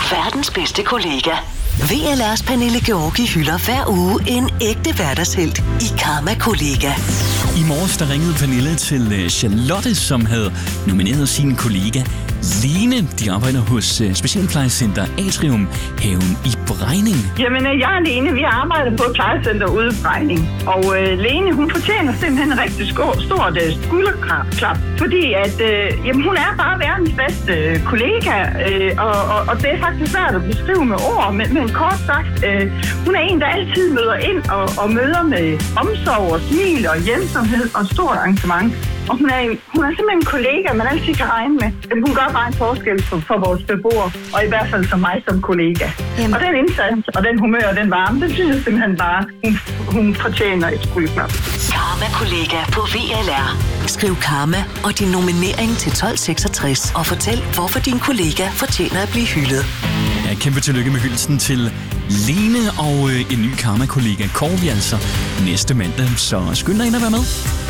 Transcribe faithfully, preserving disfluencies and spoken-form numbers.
verdens bedste kollega. V L R's Pernille Georgi hylder hver uge en ægte hverdagshelt i Karma-kollega. I morges der ringede Pernille til Charlotte, som havde nomineret sin kollega Lene. De arbejder hos Specialplejecenter Atrium Haven i Brejning. Jamen, jeg og Lene, vi arbejder på et plejecenter ude i Brejning. Og øh, Lene, hun fortjener simpelthen en rigtig stort uh, skulderklap. Fordi at, øh, jamen, hun er bare verdens bedste øh, kollega. Øh, og, og, og det er faktisk svært at beskrive med ord. Men, men kort sagt, øh, hun er en, der altid møder ind og, og møder med omsorg og smil og hjælpsomhed og stort engagement. Og hun er, hun er simpelthen en kollega, man altid kan regne med. Hun gør bare en forskel for, for vores beboere, og i hvert fald for mig som kollega. Jamen. Og den indsats, og den humør og den varme, den synes jeg simpelthen bare, hun, hun fortjener et skulderklap. Karma-kollega på V L R. Skriv Karma og din nominering til tolv seksogtres og fortæl, hvorfor din kollega fortjener at blive hyldet. Ja, kæmpe tillykke med hyldelsen til Lene, og øh, en ny Karma-kollega kommer vi altså næste mandag, så skynd dig ind at være med.